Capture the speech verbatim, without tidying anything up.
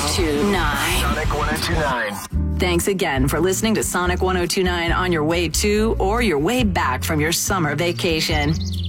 two nine. Sonic one oh two nine. Thanks again for listening to Sonic one oh two nine on your way to or your way back from your summer vacation.